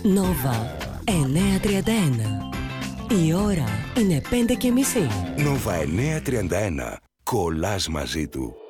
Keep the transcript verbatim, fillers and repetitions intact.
Νόβα εννιακόσια τριάντα ένα. Η ώρα είναι πέντε και μισή. Νόβα εννιακόσια τριάντα ένα. Κολλάς μαζί του.